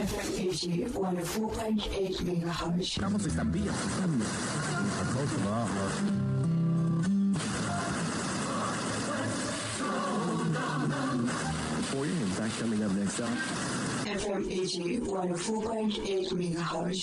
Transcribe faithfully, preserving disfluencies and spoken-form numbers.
F M eighty, one oh four point eight megahertz. Estamos estampillas. For you, in fact, coming up next up. F M eighty, one oh four point eight megahertz.